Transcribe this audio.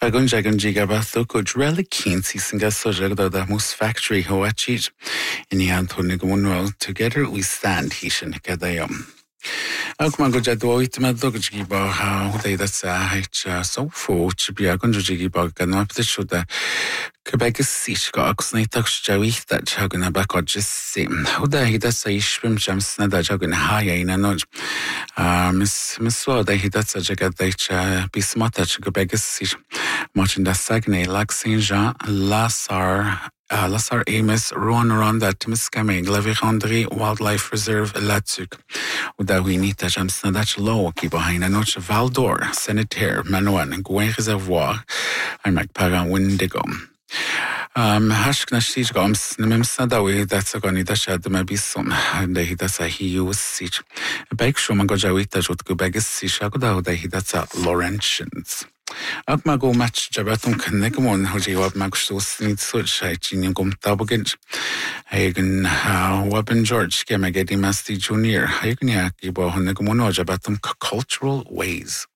Agun jagan jiga batho could really keen season gas so the most factory ho achich. In the Anthony Gumunwell together we stand hishin kadayam. Akman go jadwait madogji ba how they that's so for to be a gunjigi bug and up the shoulder. Quebec is siege gox, nitaks jawi that chaguna back or just same. How the he does say swim jumps na da jagun high in a nudge. Miss Wada he does a jagat they be smart at Quebec is siege. Much in the Saguenay, Lac Saint Jean, Lassar Amos, Rouen around that Timiskaming, Levirandri Wildlife Reserve, Latsuk. Uda we need to jump snadach low, keep behind a notch Val d'Or, Sanitaire, Manuan, Gouin Reservoir, I make Pagan Windigo. Hashkna siege goms, Nimsadawi, that's a goni dash at the Mabisum, and the Hidasa he use siege. A bake shuman gojawita would go back a sishagoda, the Hidasa Laurentians. Akmago match Jabatum Kanegamon, Hoji Magsus needs such a genium tabogage. Hagen Waben George came a getting Masti Junior. Hagen Yakibo Honegamono Jabatum cultural ways.